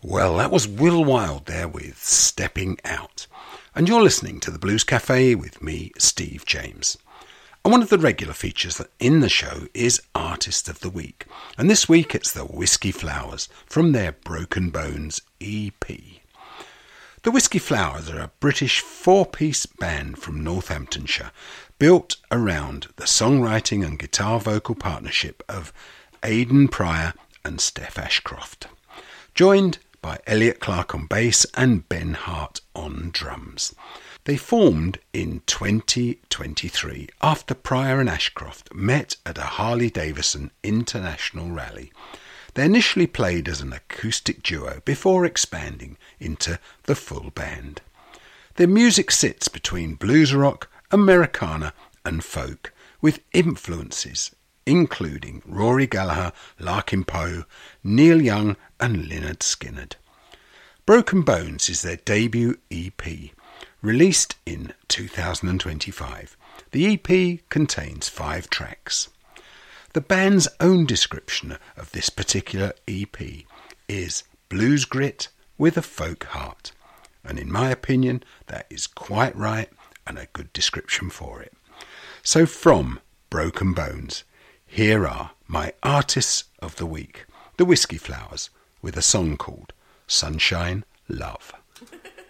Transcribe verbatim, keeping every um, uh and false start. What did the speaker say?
Well, that was Will Wilde there with Stepping Out. And you're listening to the Blues Cafe with me, Steve James. And one of the regular features in the show is Artist of the Week. And this week it's the Whiskey Flowers from their Broken Bones E P. The Whiskey Flowers are a British four-piece band from Northamptonshire, built around the songwriting and guitar vocal partnership of Aidan Pryor and Steph Ashcroft, joined by Elliot Clark on bass and Ben Hart on drums. They formed in twenty twenty-three after Pryor and Ashcroft met at a Harley-Davidson International Rally. They initially played as an acoustic duo before expanding into the full band. Their music sits between blues rock, Americana and folk, with influences including Rory Gallagher, Larkin Poe, Neil Young and Lynyrd Skynyrd. Broken Bones is their debut E P, released in two thousand twenty-five. The E P contains five tracks. The band's own description of this particular E P is blues grit with a folk heart, and in my opinion that is quite right and a good description for it. So from Broken Bones, here are my Artists of the Week, the Whiskey Flowers, with a song called Sunshine Love.